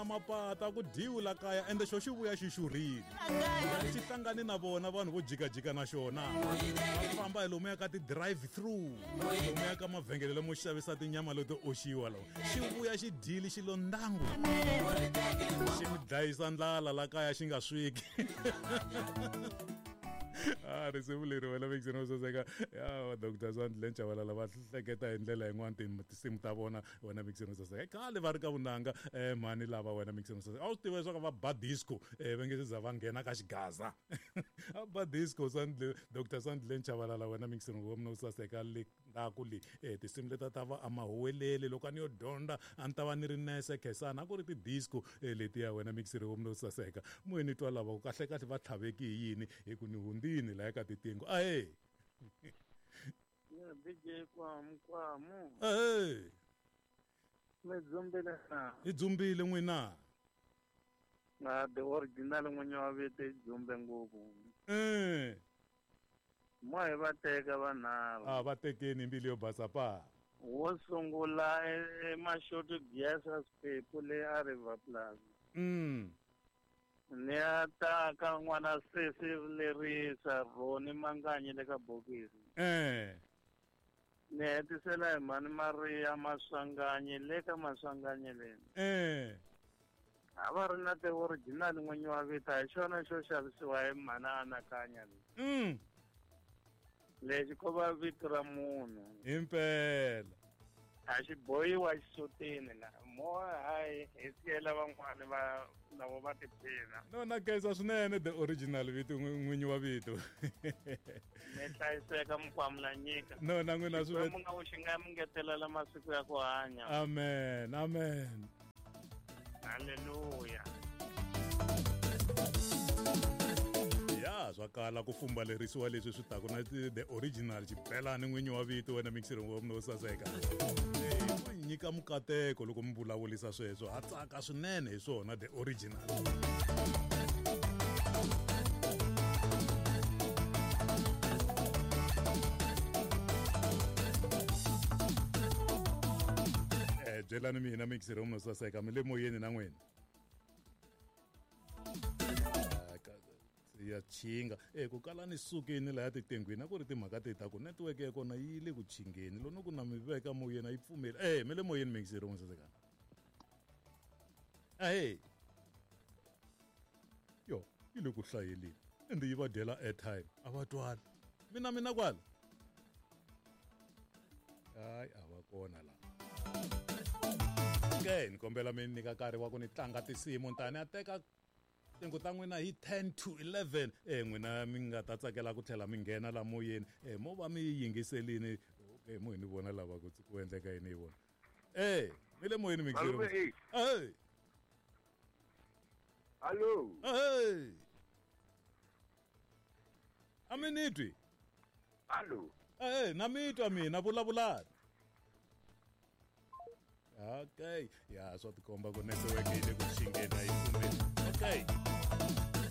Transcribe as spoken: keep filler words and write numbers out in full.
mapata ku dyiwi la kaya ende xo xi vuya xi xurhile xi hlangane na vona vanhu vo jikajika na xona va famba hi lomuya ka ti-drive through lomuya ka mavhengele lamo xavisa tinyama leto oxiwa lawa xi vuya xi dyile xi lo ndangu xi mi dlayisa ndlala la kaya xi nga sweki ah risimu leri wena mikiseni wo saseka ya Doctor Zandile Nchabalala va hleketa hi ndlela yin'wana tinsimu ta vona wena mikiseni wo saseka khale va ri ka vunanga eh mani lava wena mikiseni wo saseka a wu tiva leswaku va ba disco eh va nge se za va nghena ka xigaza a ba disco Zandile Doctor Zandile Nchabalala wena mikiseni wo saseka le ndaku le eh tinsimu leta ta va amahuwelele loko a ni yo dyondza a ni ta va ni ri nese khesana a ku ri ti-disco leti ya wena mikiseni wo saseka moyeni twa lava ku kahle kahle va tlhaveki hi yini hi ku ni hundini la ka titingo a hey ya D J kwamu kwamu eh me dzumbile na i dzumbile n'wina na the original n'winyi wa vete dzumbe ngopfu eh mo hi va teka vanharhu ah va tekeni mbili yo basa pa wo sungula emashoto Giasa Sipepu le a River Plaza mm ni ya ta ka n'wana sesi lerisa Roni Manganyi le ka bokisi eh ni hetisela hi mani Maria Maswanganyi le ka Maswanganyi leni eh a va ri na the original n'winyi wa vita hi xona xo xavisiwa hi mhana anakanya leyi mm lexi ko va vito ra munhu impela a xi bohiwa xisutini la mo hayi hi siyela van'wani va lavo va tiphina no na kesa swinene the original vito n'winyi wa vito mi hlayiseka mukwamula nyika no na n'wina swi mu nga wu xi nga mi ngetelela masiku ya ku hanya amen amen haleluya ya swa kala ku fumbalerisiwa leswi swi taku na the original xibelani n'winyi wa vito wena mikiseni wo mno saseka ku nyika mukateko loko mi vulavulisa sweswo ha tsaka swinene hi swona the original eh byelani mina mikiseni wo mno saseka mi le moyeni na n'wina ya chinga eh ku kala ni sukini la ya titengwini a ku ri timhaka ti ta ku network ya kona yi le ku chingeni lono ku na mi veka moyeni a yi pfumeli eh mi le moyeni mikiseri n'wi sasekana a hey yo yi le ku hlayeleni ende yi va dyela airtime a va twali mina mina kwala hayi a va kona la ke ni kombela mi nyika nkarhi wa ku ni tlanga tinsimu ntani a teka tingu ta n'wina hi ten to eleven eh n'wina mi nga ta tsakela ku tlhela mi nghena la moyeni eh mo va mi yingiselini okay mo hi ni vona lava ku ku endleka yini hi vona eh mi le moyeni mi Hello, hey. hey Hello. hey a mi ni twi Hello. eh na mi twa mina vulavulani okay ya swa tikomba ku network yi le ku xingeni a yi pfumeli okay